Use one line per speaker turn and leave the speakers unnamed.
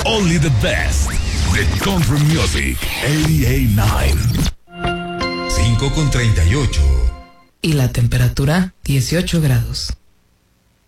Only the best. The Country Music 88.9.
5:38.
Y la temperatura 18 grados.